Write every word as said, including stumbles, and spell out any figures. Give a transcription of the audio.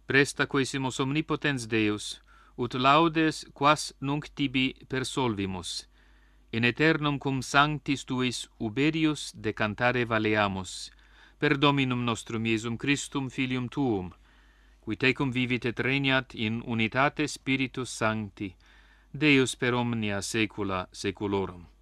Presta quesimus omnipotens Deus, ut laudes quas nunc tibi persolvimus, in aeternum cum sanctis tuis uberius de cantare valeamus, per Dominum nostrum Iesum Christum Filium tuum, qui tecum vivit et regnat in unitate Spiritus Sancti, Deus per omnia saecula saeculorum.